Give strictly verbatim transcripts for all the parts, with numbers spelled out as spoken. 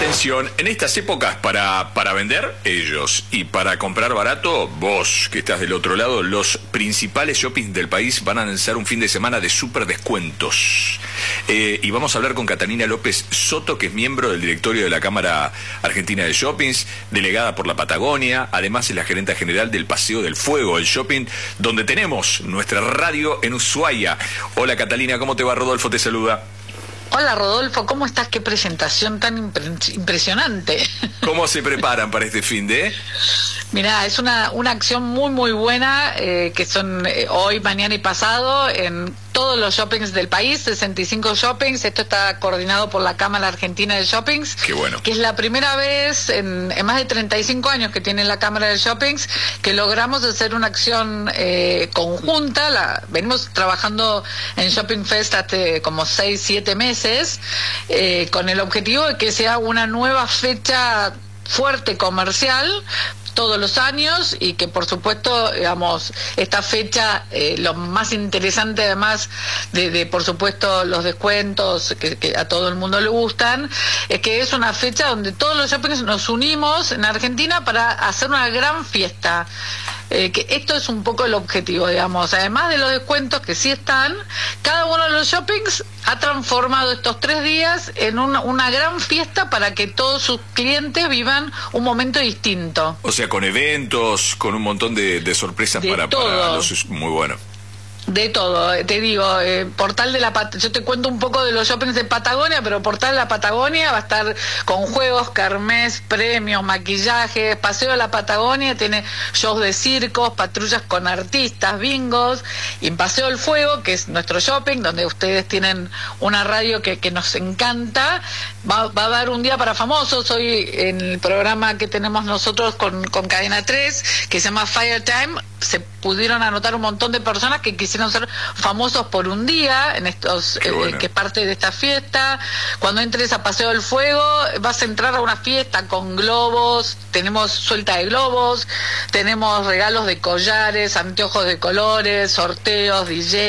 Atención, en estas épocas para, para vender, ellos, y para comprar barato, vos, que estás del otro lado, los principales shoppings del país van a lanzar un fin de semana de súper descuentos. Eh, y vamos a hablar con Catalina López Soto, que es miembro del directorio de la Cámara Argentina de Shoppings, delegada por la Patagonia, además es la gerente general del Paseo del Fuego, el shopping, donde tenemos nuestra radio en Ushuaia. Hola Catalina, ¿cómo te va? Rodolfo te saluda. Hola Rodolfo, ¿cómo estás? Qué presentación tan impre- impresionante. ¿Cómo se preparan para este fin de...? Mirá, es una, una acción muy muy buena, eh, que son eh, hoy, mañana y pasado, en todos los shoppings del país, sesenta y cinco shoppings. Esto está coordinado por la Cámara Argentina de Shoppings. Qué bueno. Que es la primera vez en, en más de treinta y cinco años que tiene la Cámara de Shoppings que logramos hacer una acción eh, conjunta. La, venimos trabajando en Shopping Fest hace como seis, siete meses, eh, con el objetivo de que sea una nueva fecha fuerte comercial todos los años, y que por supuesto, digamos, esta fecha, eh, lo más interesante además de, de por supuesto los descuentos que, que a todo el mundo le gustan, es que es una fecha donde todos los shoppings nos unimos en Argentina para hacer una gran fiesta. Eh, que esto es un poco el objetivo, digamos, además de los descuentos que sí están, cada uno de los shoppings ha transformado estos tres días en una, una gran fiesta para que todos sus clientes vivan un momento distinto. O sea, con eventos, con un montón de, de sorpresas de para, para los... Muy bueno. De todo, te digo, eh, Portal de la Pat- yo te cuento un poco de los shoppings de Patagonia, pero Portal de la Patagonia va a estar con juegos, kermés, premios, maquillajes. Paseo de la Patagonia tiene shows de circos, patrullas con artistas, bingos. Y en Paseo del Fuego, que es nuestro shopping, donde ustedes tienen una radio que, que nos encanta, va, va a haber un día para famosos. Hoy en el programa que tenemos nosotros con, con Cadena tres, que se llama Fire Time, se pudieron anotar un montón de personas que quisieron ser famosos por un día en estos eh, bueno. que es parte de esta fiesta. Cuando entres a Paseo del Fuego vas a entrar a una fiesta con globos, tenemos suelta de globos, tenemos regalos de collares, anteojos de colores, sorteos, D J,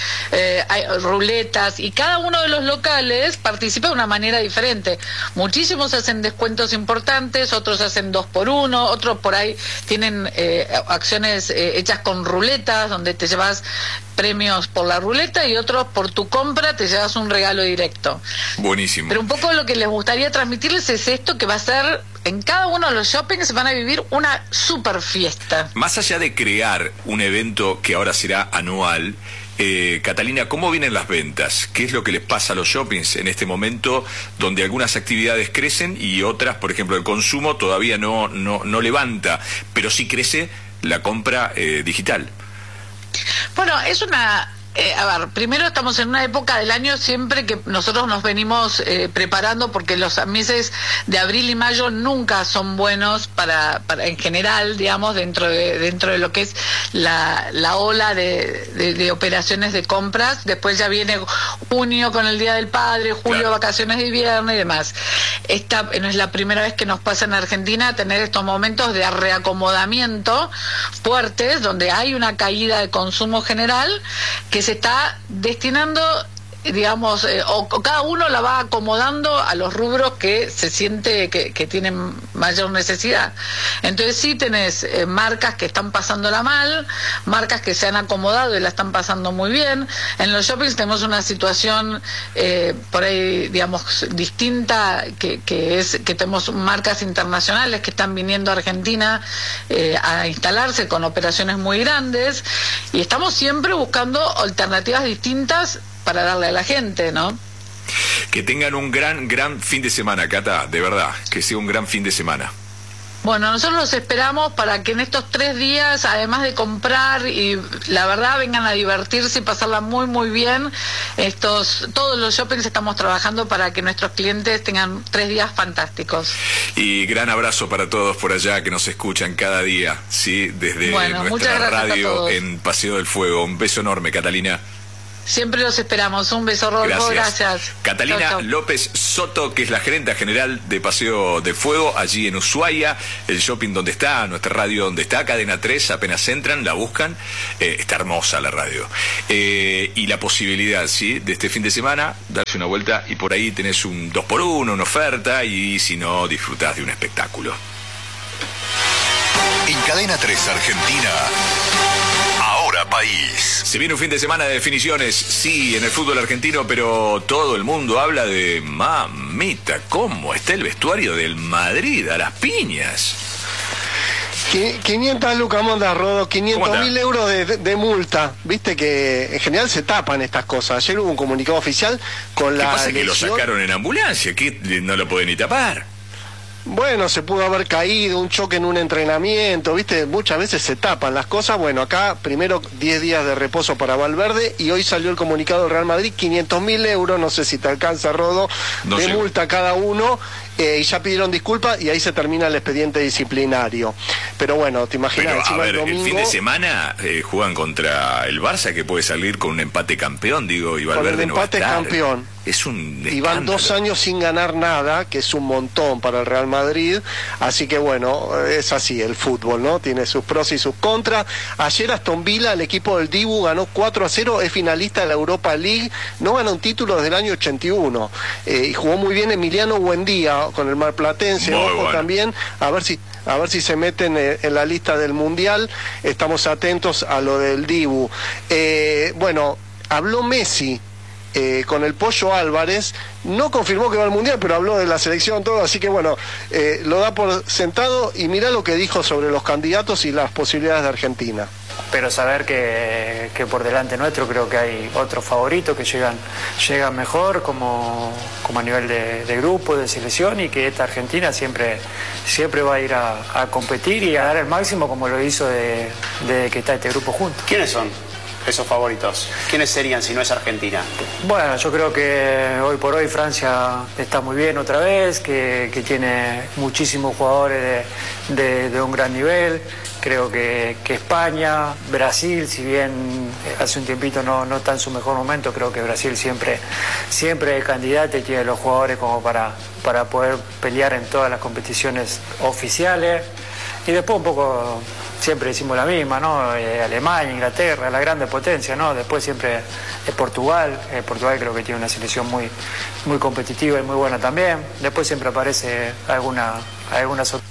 eh, hay ruletas, y cada uno de los locales participa de una manera diferente. Muchísimos hacen descuentos importantes, otros hacen dos por uno, otros por ahí tienen eh, acciones eh, hechas con ruletas, donde te llevas premios por la ruleta, y otros por tu compra te llevas un regalo directo. Buenísimo. Pero un poco lo que les gustaría transmitirles es esto, que va a ser, en cada uno de los shoppings van a vivir una super fiesta. Más allá de crear un evento que ahora será anual, eh, Catalina, ¿cómo vienen las ventas? ¿Qué es lo que les pasa a los shoppings en este momento, donde algunas actividades crecen y otras, por ejemplo, el consumo todavía no, no, no levanta, pero sí crece la compra eh, digital? Bueno, es una... Eh, a ver, primero estamos en una época del año siempre que nosotros nos venimos eh, preparando, porque los meses de abril y mayo nunca son buenos para, para en general, digamos, dentro de dentro de lo que es la, la ola de, de, de operaciones de compras. Después ya viene junio con el Día del Padre, julio, claro, vacaciones de invierno y demás. Esta no es la primera vez que nos pasa en Argentina tener estos momentos de reacomodamiento fuertes, donde hay una caída de consumo general que se está destinando, digamos, eh, o, o cada uno la va acomodando a los rubros que se siente que, que tienen mayor necesidad. Entonces sí tenés eh, marcas que están pasándola mal, marcas que se han acomodado y la están pasando muy bien. En los shoppings tenemos una situación eh, por ahí, digamos, distinta, que, que es que tenemos marcas internacionales que están viniendo a Argentina eh, a instalarse con operaciones muy grandes, y estamos siempre buscando alternativas distintas para darle a la gente, ¿no? Que tengan un gran, gran fin de semana, Cata, de verdad, que sea un gran fin de semana. Bueno, nosotros los esperamos para que en estos tres días, además de comprar y la verdad, vengan a divertirse y pasarla muy muy bien. Estos, todos los shoppings estamos trabajando para que nuestros clientes tengan tres días fantásticos. Y gran abrazo para todos por allá que nos escuchan cada día, sí, desde bueno, nuestra radio en en Paseo del Fuego. Un beso enorme, Catalina. Siempre los esperamos. Un beso, Rodolfo. Gracias. Gracias. Catalina chau, chau. López Soto, que es la gerente general de Paseo de Fuego, allí en Ushuaia, el shopping donde está, nuestra radio donde está, Cadena tres, apenas entran, la buscan. Eh, está hermosa la radio. Eh, y la posibilidad, ¿sí?, de este fin de semana, darse una vuelta y por ahí tenés un dos por uno, una oferta, y si no, disfrutás de un espectáculo. En Cadena tres Argentina, Ahora País. Se viene un fin de semana de definiciones, sí, en el fútbol argentino, pero todo el mundo habla de mamita, ¿cómo está el vestuario del Madrid a las piñas? quinientas lucas, manda Rodo, quinientos mil euros de, de, de multa. Viste que en general se tapan estas cosas. Ayer hubo un comunicado oficial con la. ¿Qué pasa? Lesión... Que lo sacaron en ambulancia, que no lo pueden ni tapar. Bueno, se pudo haber caído, un choque en un entrenamiento, viste, muchas veces se tapan las cosas. Bueno, acá primero diez días de reposo para Valverde y hoy salió el comunicado del Real Madrid, quinientos mil euros, no sé si te alcanza, Rodo, no de sé. multa cada uno. Eh, y ya pidieron disculpas y ahí se termina el expediente disciplinario. Pero bueno, te imaginas, Pero, encima a ver, el domingo... el fin de semana eh, juegan contra el Barça, que puede salir con un empate campeón, digo, y Valverde con el no va a empate estar. campeón. Es un escándalo. Y van dos años sin ganar nada, que es un montón para el Real Madrid. Así que bueno, es así el fútbol, ¿no? Tiene sus pros y sus contras. Ayer Aston Villa, el equipo del Dibu, ganó cuatro a cero, es finalista de la Europa League. No gana un título desde el año ochenta y uno. Eh, y jugó muy bien Emiliano Buendía con el Marplatense. Ojo, bueno. También, a ver si a ver si se meten en, en la lista del Mundial. Estamos atentos a lo del Dibu. Eh, bueno, habló Messi Eh, con el Pollo Álvarez, no confirmó que va al Mundial, pero habló de la selección, todo, así que bueno, eh, lo da por sentado y mirá lo que dijo sobre los candidatos y las posibilidades de Argentina. Pero saber que, que por delante nuestro creo que hay otros favoritos que llegan, llegan mejor como, como a nivel de, de grupo, de selección, y que esta Argentina siempre, siempre va a ir a, a competir y a dar el máximo como lo hizo de, de que está este grupo junto. ¿Quiénes son esos favoritos? ¿Quiénes serían si no es Argentina? Bueno, yo creo que hoy por hoy Francia está muy bien otra vez, que, que tiene muchísimos jugadores de, de, de un gran nivel. Creo que, que España, Brasil, si bien hace un tiempito no, no está en su mejor momento, creo que Brasil siempre, siempre es candidato y tiene los jugadores como para, para poder pelear en todas las competiciones oficiales. Y después un poco, siempre decimos la misma, ¿no? Eh, Alemania, Inglaterra, la grande potencia, ¿no? Después siempre es Portugal. Eh, Portugal creo que tiene una selección muy, muy competitiva y muy buena también. Después siempre aparece alguna, alguna sorpresa.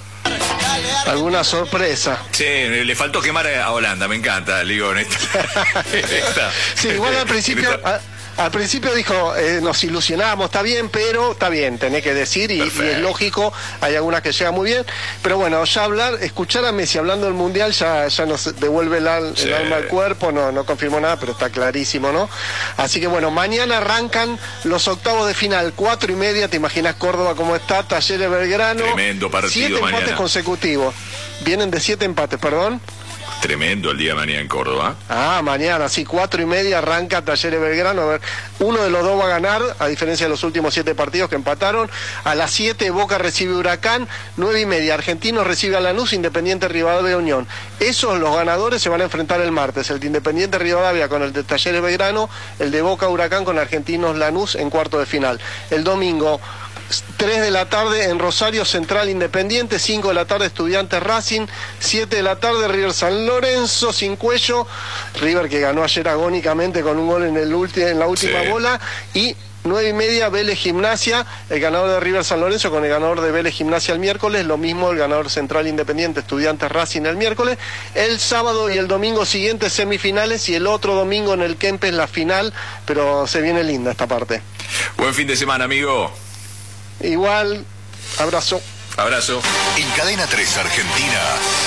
¿Alguna sorpresa? Sí, le faltó quemar a Holanda, me encanta, digo, en esta, esta, sí, igual al principio... A... Al principio dijo, eh, nos ilusionamos, está bien, pero está bien, tenés que decir, y, y es lógico, hay algunas que llegan muy bien, pero bueno, ya hablar, escuchar a Messi hablando del Mundial ya, ya nos devuelve el, al, sí. el alma al cuerpo, no, no confirmó nada, pero está clarísimo, ¿no? Así que bueno, mañana arrancan los octavos de final, cuatro y media, te imaginas Córdoba cómo está, Talleres Belgrano. Tremendo partido siete mañana. Empates consecutivos, vienen de siete empates, perdón. Tremendo el día de mañana en Córdoba. Ah, mañana, sí, cuatro y media arranca Talleres Belgrano. A ver, uno de los dos va a ganar, a diferencia de los últimos siete partidos que empataron. A las siete Boca recibe Huracán, nueve y media Argentinos recibe a Lanús, Independiente Rivadavia Unión. Esos, los ganadores, se van a enfrentar el martes. El de Independiente Rivadavia con el de Talleres Belgrano, el de Boca Huracán con Argentinos Lanús en cuarto de final. El domingo, tres de la tarde en Rosario Central Independiente, cinco de la tarde Estudiantes Racing, siete de la tarde River San Lorenzo sin Cuello, River que ganó ayer agónicamente con un gol en, el ulti, en la última sí. bola, y nueve y media Vélez Gimnasia, el ganador de River San Lorenzo con el ganador de Vélez Gimnasia el miércoles, lo mismo el ganador Central Independiente Estudiantes Racing el miércoles, el sábado y el domingo siguiente semifinales y el otro domingo en el Kempes la final, pero se viene linda esta parte. Buen fin de semana, amigo. Igual, abrazo. Abrazo. En Cadena tres Argentina,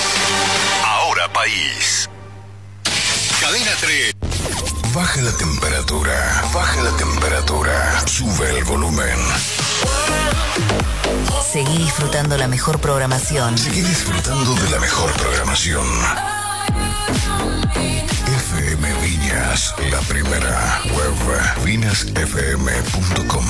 Ahora País. Cadena tres. Baja la temperatura, baja la temperatura, sube el volumen. Seguí disfrutando la mejor programación. Seguí disfrutando de la mejor programación. F M Viñas, la primera. Web viñas f m punto com.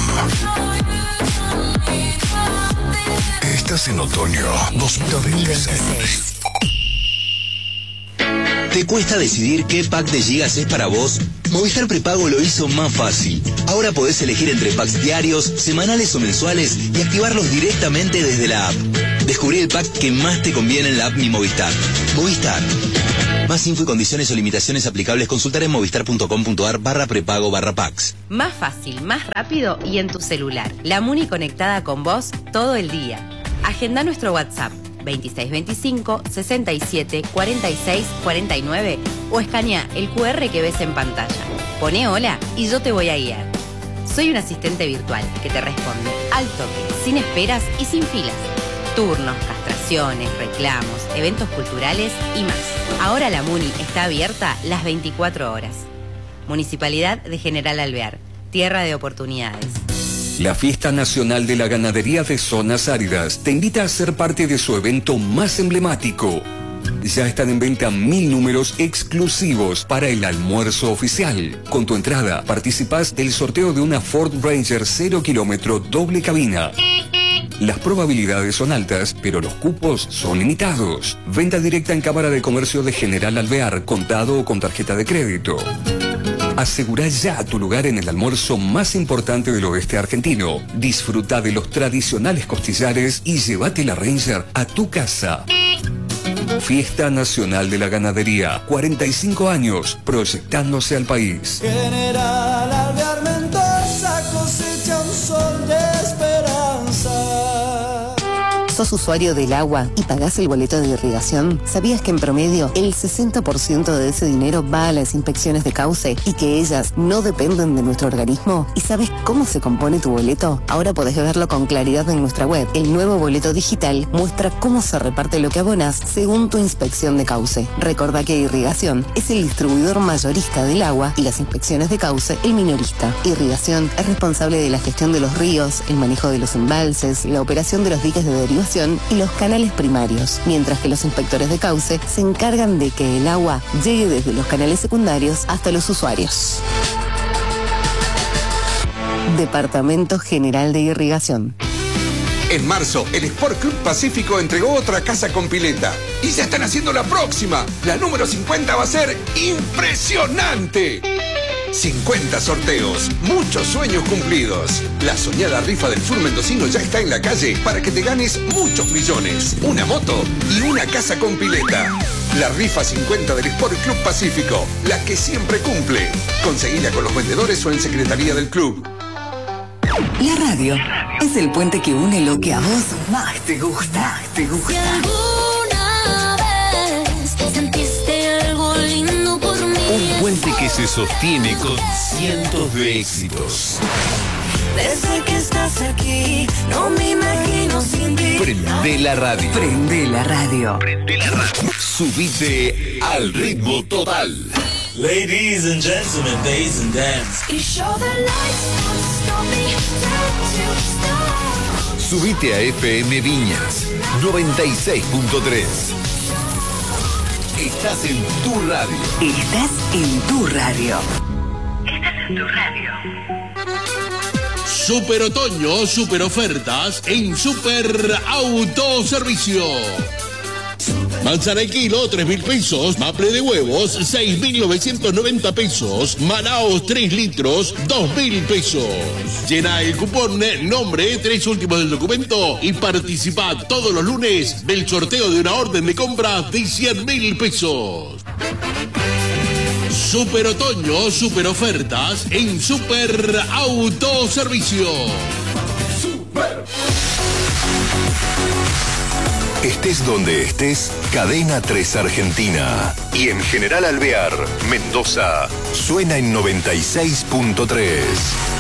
Estás en otoño dos mil veintiséis. ¿Te cuesta decidir qué pack de gigas es para vos? Movistar Prepago lo hizo más fácil. Ahora podés elegir entre packs diarios, semanales o mensuales y activarlos directamente desde la app. Descubrí el pack que más te conviene en la app Mi Movistar. Movistar. Más info y condiciones o limitaciones aplicables consultar en movistar.com.ar barra prepago barra packs. Más fácil, más rápido y en tu celular. La Muni conectada con vos todo el día. Agenda nuestro WhatsApp veintiséis veinticinco, sesenta y siete, cuarenta y seis, cuarenta y nueve o escanea el cu erre que ves en pantalla. Poné hola y yo te voy a guiar. Soy un asistente virtual que te responde al toque, sin esperas y sin filas. Turnos, castraciones, reclamos, eventos culturales y más. Ahora la Muni está abierta las veinticuatro horas. Municipalidad de General Alvear, tierra de oportunidades. La Fiesta Nacional de la Ganadería de Zonas Áridas te invita a ser parte de su evento más emblemático. Ya están en venta mil números exclusivos para el almuerzo oficial. Con tu entrada participás del sorteo de una Ford Ranger cero kilómetro doble cabina. Las probabilidades son altas, pero los cupos son limitados. Venta directa en Cámara de Comercio de General Alvear, contado o con tarjeta de crédito. Asegurá ya tu lugar en el almuerzo más importante del oeste argentino. Disfruta de los tradicionales costillares y llévate la Ranger a tu casa. Fiesta Nacional de la Ganadería. cuarenta y cinco años proyectándose al país. General Alvear Mendoza cosecha un sol de esperanza. ¿Sos usuario del agua y pagás el boleto de irrigación? ¿Sabías que en promedio el sesenta por ciento de ese dinero va a las inspecciones de cauce y que ellas no dependen de nuestro organismo? ¿Y sabes cómo se compone tu boleto? Ahora podés verlo con claridad en nuestra web. El nuevo boleto digital muestra cómo se reparte lo que abonás según tu inspección de cauce. Recordá que Irrigación es el distribuidor mayorista del agua y las inspecciones de cauce el minorista. Irrigación es responsable de la gestión de los ríos, el manejo de los embalses, la operación de los diques de derivación y los canales primarios, mientras que los inspectores de cauce se encargan de que el agua llegue desde los canales secundarios hasta los usuarios. Departamento General de Irrigación. En marzo, el Sport Club Pacífico entregó otra casa con pileta. Y ya están haciendo la próxima. La número cincuenta va a ser impresionante. cincuenta sorteos, muchos sueños cumplidos. La soñada rifa del fútbol mendocino ya está en la calle para que te ganes muchos millones, una moto y una casa con pileta. La rifa cincuenta del Sport Club Pacífico, la que siempre cumple. Conseguila con los vendedores o en secretaría del club. La radio es el puente que une lo que a vos más te gusta. Más te gusta. Si alguna vez sentiste algo lindo por mí. Un puente que se sostiene con cientos de éxitos. Desde que estás aquí, no me imagino sin ti. Prende la radio. Prende la radio. Prende la radio. Subite al ritmo total. Ladies and gentlemen, bass and dance. Y show the lights, don't be to stop. Subite a F M Viñas noventa y seis punto tres. Estás en tu radio. Estás en tu radio. Estás en tu radio. Super otoño, super ofertas en Super Autoservicio. Manzana de kilo, tres mil pesos. Maple de huevos, seis mil novecientos noventa pesos. Manaos, tres litros, dos mil pesos. Llena el cupón, nombre, tres últimos del documento y participa todos los lunes del sorteo de una orden de compra de cien mil pesos. Super otoño, super ofertas en Super Autoservicio. Super. Estés donde estés, Cadena tres Argentina. Y en General Alvear, Mendoza, suena en noventa y seis punto tres.